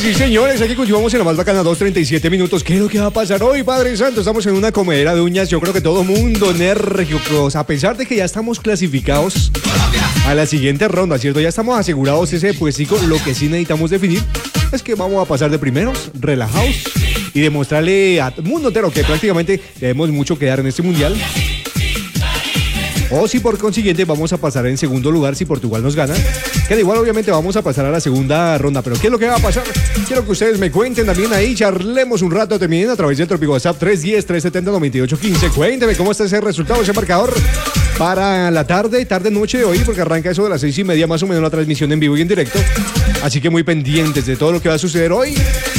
Sí, señores, aquí continuamos en la más bacana, 2:37 minutos. ¿Qué es lo que va a pasar hoy, Padre Santo? Estamos en una comedera de uñas. Yo creo que todo mundo enérgicos, a pesar de que ya estamos clasificados a la siguiente ronda, ¿cierto? Ya estamos asegurados ese puestico. Lo que sí necesitamos definir es que vamos a pasar de primeros, relajados, y demostrarle al mundo entero que prácticamente tenemos mucho que dar en este mundial. O si por consiguiente vamos a pasar en segundo lugar si Portugal nos gana. Que de igual obviamente vamos a pasar a la segunda ronda. Pero ¿qué es lo que va a pasar? Quiero que ustedes me cuenten también ahí. Charlemos un rato también a través del Trópico WhatsApp 310-370-9815. Cuénteme cómo está ese resultado, ese marcador para la noche de hoy, porque arranca eso de las 6:30 más o menos la transmisión en vivo y en directo. Así que muy pendientes de todo lo que va a suceder hoy.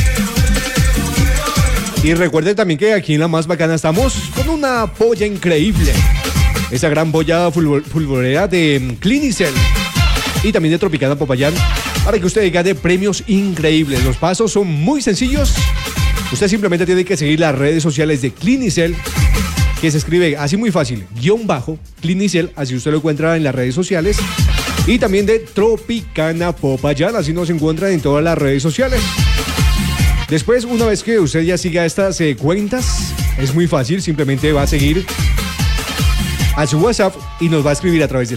Y recuerden también que aquí en La Más Bacana estamos con una polla increíble. Esa gran boya fulgurera de Clinicel y también de Tropicana Popayán para que usted gane premios increíbles. Los pasos son muy sencillos. Usted simplemente tiene que seguir las redes sociales de Clinicel, que se escribe así muy fácil, _Clinicel, así usted lo encuentra en las redes sociales. Y también de Tropicana Popayán, así nos encuentran en todas las redes sociales. Después, una vez que usted ya siga estas cuentas, es muy fácil, simplemente va a seguir a su WhatsApp y nos va a escribir a través del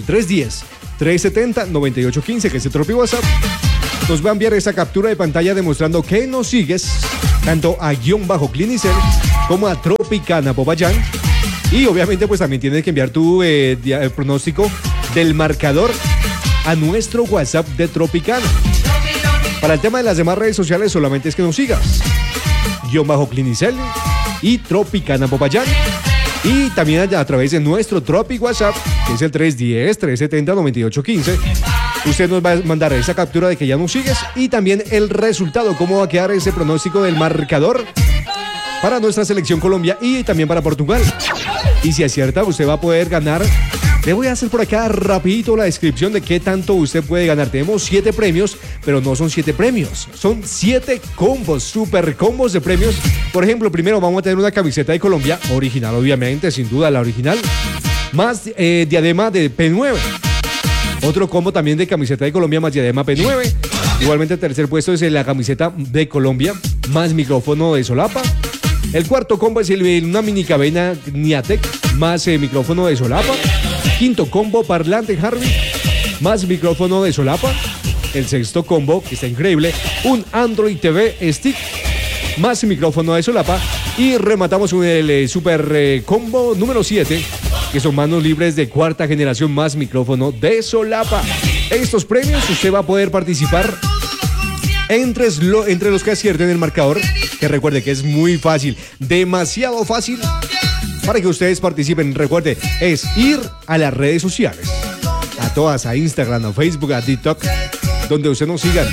310-370-9815, que es el Tropi WhatsApp. Nos va a enviar esa captura de pantalla demostrando que nos sigues tanto a _Clinicel como a Tropicana Popayán. Y obviamente pues también tienes que enviar tu pronóstico del marcador a nuestro WhatsApp de Tropicana. Para el tema de las demás redes sociales solamente es que nos sigas _Clinicel y Tropicana Popayán. Y también a través de nuestro Tropi WhatsApp, que es el 310-370-9815. Usted nos va a mandar esa captura de que ya nos sigues y también el resultado, cómo va a quedar ese pronóstico del marcador para nuestra selección Colombia y también para Portugal. Y si acierta, usted va a poder ganar. Le voy a hacer por acá rapidito la descripción de qué tanto usted puede ganar. Tenemos 7 premios, pero no son 7 premios. Son 7 combos, super combos de premios. Por ejemplo, primero vamos a tener una camiseta de Colombia, original obviamente, sin duda la original, más diadema de P9. Otro combo también de camiseta de Colombia más diadema P9. Igualmente el tercer puesto es la camiseta de Colombia, más micrófono de solapa. El cuarto combo es una mini cabina Niatec, más micrófono de solapa. Quinto combo, parlante Harvey, más micrófono de solapa. El sexto combo, que está increíble, un Android TV Stick, más micrófono de solapa. Y rematamos con el super combo número 7, que son manos libres de cuarta generación, más micrófono de solapa. Estos premios usted va a poder participar entre los que acierten el marcador, que recuerde que es muy fácil, demasiado fácil. Para que ustedes participen, recuerde, es ir a las redes sociales, a todas, a Instagram, a Facebook, a TikTok, donde usted nos sigan.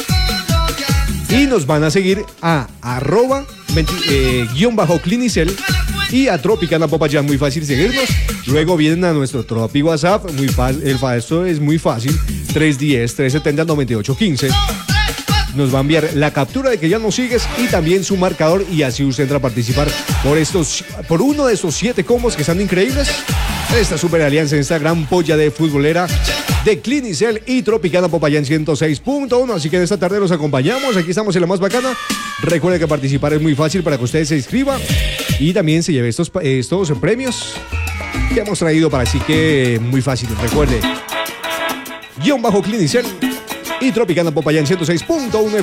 Y nos van a seguir a @_Clinicel y a Tropicana Popayán, muy fácil seguirnos. Luego vienen a nuestro Tropi WhatsApp, esto es muy fácil, 310-370-9815. Nos va a enviar la captura de que ya nos sigues y también su marcador, y así usted entra a participar por uno de estos 7 combos que están increíbles. Esta super alianza en esta gran polla de futbolera de Clinicel y Tropicana Popayán 106.1. Así que esta tarde los acompañamos. Aquí estamos en La Más Bacana. Recuerde que participar es muy fácil para que usted se inscriba y también se lleve estos premios que hemos traído para, así que muy fácil. Recuerde, _Clinicel y Tropicana Popayán 106.1